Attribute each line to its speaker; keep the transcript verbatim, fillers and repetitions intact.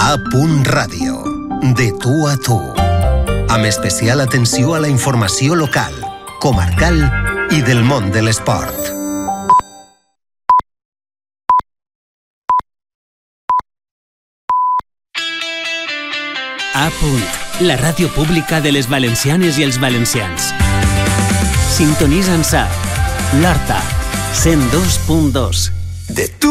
Speaker 1: A. Ràdio. De tu a tu. Amb especial atenció a la informació local, comarcal i del món de l'esport.
Speaker 2: A. La ràdio pública de les valencianes i els valencians. Sintonitza'ns a l'Horta, cent dos punt dos.
Speaker 1: De tu